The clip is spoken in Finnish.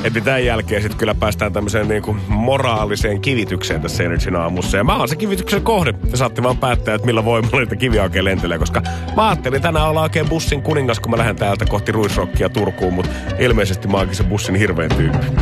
Että tämän jälkeen sitten kyllä päästään tämmöiseen niinku moraaliseen kivitykseen tässä Energyn aamussa. Ja mä oon se kivityksen kohde. Ja saatte vaan päättää, että millä voimalla niitä kiviä oikein lentelee. Koska mä ajattelin tänään olla oikein bussin kuningas, kun mä lähden täältä kohti Ruisrockia Turkuun. Mutta ilmeisesti mä oonkin se bussin hirveän tyyppi.